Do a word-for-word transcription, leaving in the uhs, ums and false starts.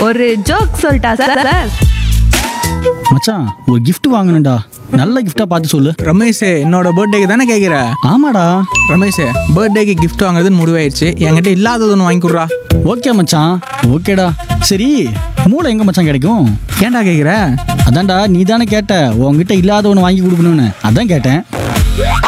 ஒரு ஜோக் சொல்லிட்டா sir sir. மச்சான், ஒரு gift வாங்கணும்டா. நல்ல gift-ஆ பார்த்து சொல்லு. ரமேஷ், என்னோட பர்த்டேக்கு தானே கேட்குற? ஆமாடா. ரமேஷ், பர்த்டேக்கு gift வாங்குறதுன்னு முடிவாயிடுச்சு. என்கிட்ட இல்லாதது ஒன்று வாங்கி கொடுறா. ஓகே மச்சான், ஓகேடா. சரி, மூளை எங்க மச்சான் கிடைக்கும்? ஏன்டா கேட்குற? அதான்டா, நீ தானே கேட்ட உன்கிட்ட இல்லாத ஒன்று வாங்கி கொடுக்கணும்னு. அதான் கேட்டேன்.